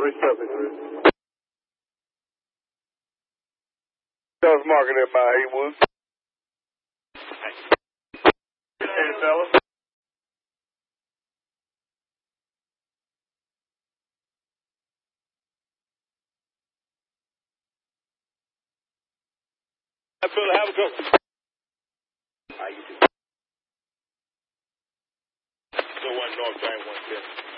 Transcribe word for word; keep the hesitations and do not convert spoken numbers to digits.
three seven. That was marketed by Haywood. Hey, fellas. I feel have a good one. How you doing? So one North Train one ten.